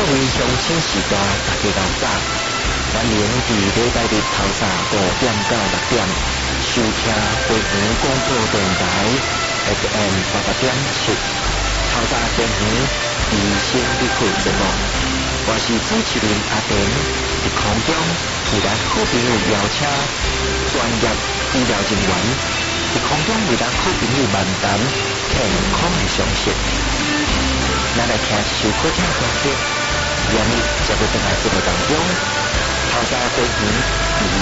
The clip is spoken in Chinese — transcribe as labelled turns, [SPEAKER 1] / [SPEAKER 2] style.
[SPEAKER 1] 位乡亲时代，大家到早，欢迎伫礼拜日头早5点到6点收听飞鱼广播电台 FM 88.7头早飞鱼医生你好节目，我是主持人阿田，伫空中为咱好朋友邀请专业医疗人员，伫空中为咱好朋友漫谈健康的常识。咱来听一首好听的歌曲，让你接到回来节目当中，透早飞鱼医